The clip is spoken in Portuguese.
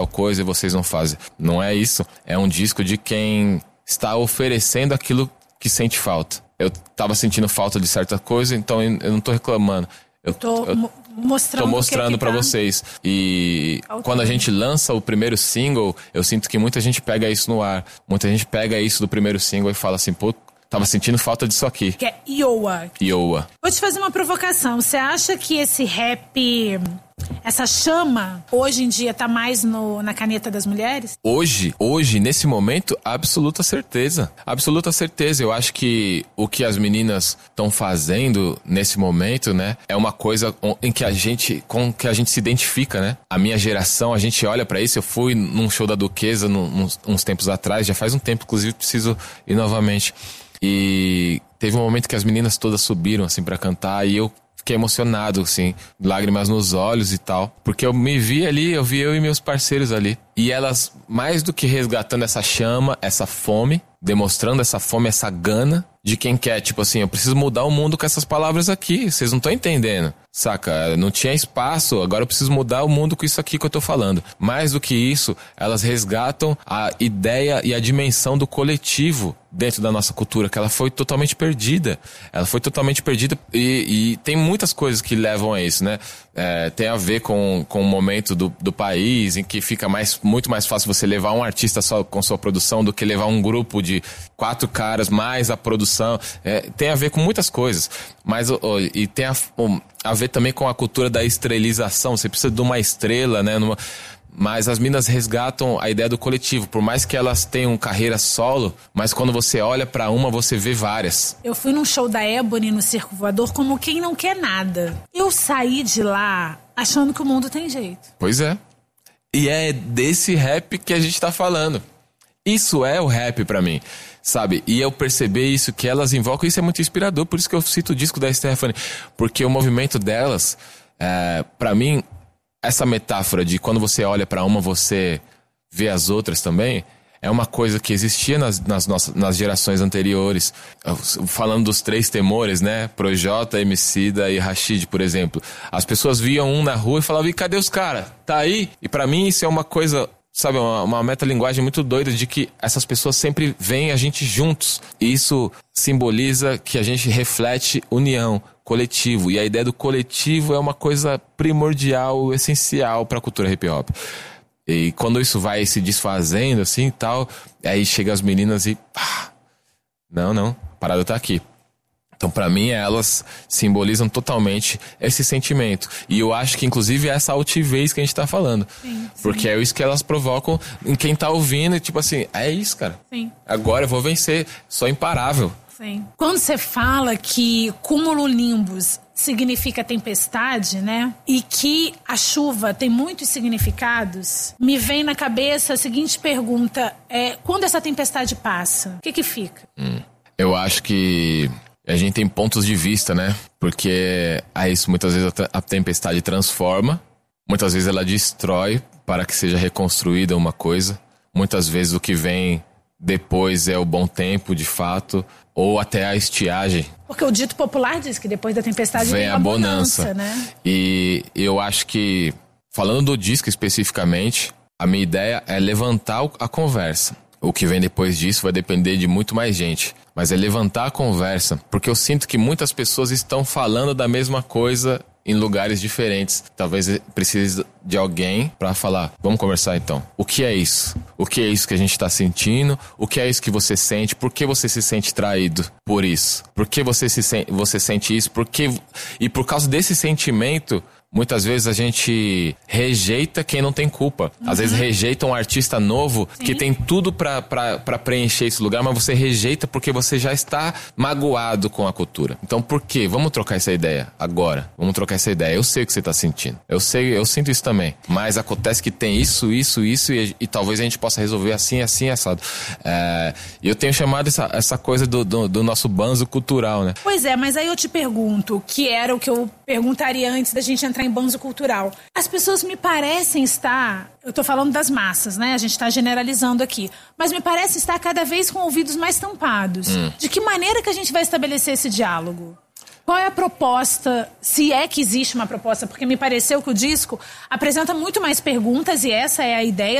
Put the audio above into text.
coisa e vocês não fazem. Não é isso. É um disco de quem está oferecendo aquilo que sente falta. Eu tava sentindo falta de certa coisa, então eu não tô reclamando. Eu tô mostrando pra vocês. E quando a gente lança o primeiro single, eu sinto que muita gente pega isso no ar. Muita gente pega isso do primeiro single e fala assim, pô, tava sentindo falta disso aqui. Que é Iowa. Iowa. Vou te fazer uma provocação. Você acha que esse rap, essa chama, hoje em dia tá mais na caneta das mulheres? Hoje, nesse momento, absoluta certeza. Absoluta certeza. Eu acho que o que as meninas estão fazendo nesse momento, né, é uma coisa com que a gente se identifica, né? A minha geração, a gente olha pra isso. Eu fui num show da Duquesa uns tempos atrás, já faz um tempo, inclusive preciso ir novamente. E teve um momento que as meninas todas subiram, assim, pra cantar, e eu fiquei emocionado, assim, lágrimas nos olhos e tal. Porque eu me vi ali, eu vi eu e meus parceiros ali. E elas, mais do que resgatando essa chama, essa fome, demonstrando essa fome, essa gana de quem quer, tipo assim, eu preciso mudar o mundo com essas palavras aqui, vocês não estão entendendo, saca? Não tinha espaço, agora eu preciso mudar o mundo com isso aqui que eu tô falando. Mais do que isso, elas resgatam a ideia e a dimensão do coletivo dentro da nossa cultura, que ela foi totalmente perdida. Ela foi totalmente perdida e tem muitas coisas que levam a isso, né? Tem a ver com o momento do país, em que fica muito mais fácil você levar um artista só com sua produção do que levar um grupo de 4 caras mais a produção. Tem a ver com muitas coisas, mas e tem a ver também com a cultura da estrelização. Você precisa de uma estrela, né? Mas as minas resgatam a ideia do coletivo, por mais que elas tenham carreira solo, mas quando você olha pra uma, você vê várias. Eu fui num show da Ebony no Circo Voador como quem não quer nada. Eu saí de lá achando que o mundo tem jeito. Pois é. E é desse rap que a gente tá falando. Isso é o rap pra mim, sabe? E eu perceber isso que elas invocam, isso é muito inspirador. Por isso que eu cito o disco da Stephanie, porque o movimento delas, pra mim, essa metáfora de quando você olha pra uma, você vê as outras também, é uma coisa que existia nas gerações anteriores. Falando dos 3 temores, né? Projota, Emicida e Rashid, por exemplo. As pessoas viam um na rua e falavam, e cadê os caras? Tá aí? E pra mim isso é uma coisa, sabe, uma metalinguagem muito doida de que essas pessoas sempre veem a gente juntos. E isso simboliza que a gente reflete união, coletivo. E a ideia do coletivo é uma coisa primordial, essencial pra cultura hip hop. E quando isso vai se desfazendo assim e tal, aí chega as meninas e não, a parada tá aqui. Então pra mim elas simbolizam totalmente esse sentimento. E eu acho que inclusive é essa altivez que a gente tá falando. Sim. Porque é isso que elas provocam em quem tá ouvindo e tipo assim, é isso, cara. Sim. Agora eu vou vencer, sou imparável. Sim. Quando você fala que cumulonimbus significa tempestade, né? E que a chuva tem muitos significados, me vem na cabeça a seguinte pergunta, quando essa tempestade passa, o que fica? Eu acho que a gente tem pontos de vista, né? Porque isso muitas vezes a tempestade transforma, muitas vezes ela destrói para que seja reconstruída uma coisa, muitas vezes o que vem depois é o bom tempo, de fato, ou até a estiagem. Porque o dito popular diz que depois da tempestade vem a bonança, né? E eu acho que, falando do disco especificamente, a minha ideia é levantar a conversa. O que vem depois disso vai depender de muito mais gente. Mas é levantar a conversa, porque eu sinto que muitas pessoas estão falando da mesma coisa em lugares diferentes. Talvez precise de alguém pra falar, vamos conversar então. O que é isso? O que é isso que a gente tá sentindo? O que é isso que você sente? Por que você se sente traído por isso? Por que você sente isso? E por causa desse sentimento, muitas vezes a gente rejeita quem não tem culpa. Às vezes rejeita um artista novo que tem tudo pra preencher esse lugar, mas você rejeita porque você já está magoado com a cultura. Então por quê? Vamos trocar essa ideia agora. Vamos trocar essa ideia. Eu sei o que você tá sentindo. Eu sinto isso também. Mas acontece que tem isso e talvez a gente possa resolver assim, assado. E eu tenho chamado essa coisa do nosso banzo cultural, né? Pois é, mas aí eu te pergunto, que era o que eu perguntaria antes da gente entrar em banzo cultural. As pessoas me parecem estar, eu tô falando das massas, né? A gente tá generalizando aqui, mas me parece estar cada vez com ouvidos mais tampados. De que maneira que a gente vai estabelecer esse diálogo? Qual é a proposta, se é que existe uma proposta? Porque me pareceu que o disco apresenta muito mais perguntas e essa é a ideia